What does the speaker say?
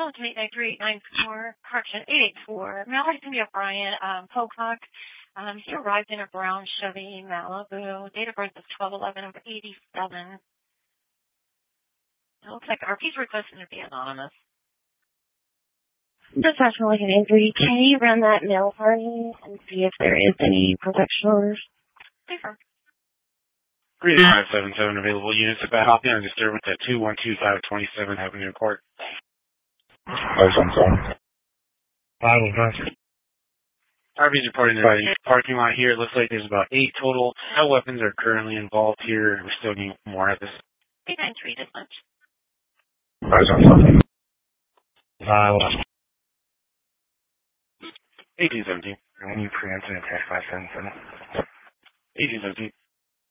Milton 893-894, correction, 884. Mallory's going to be O'Brien, Pocock. He arrived in a brown Chevy Malibu. Date of birth is 12/11/87. It looks like he's requesting to be anonymous. Professional Avery, can you run that mail for me and see if there is any protection orders? Super. 577 available units at Bad Hopkins and disturbance at 212527 Avenue Court. 577. 515. RV's reporting the parking lot here. It looks like there's about 8 total. No weapons are currently involved here. We're still getting more at this. 893 this much. 577. 1817. When you pre-incident attack 577. 1817.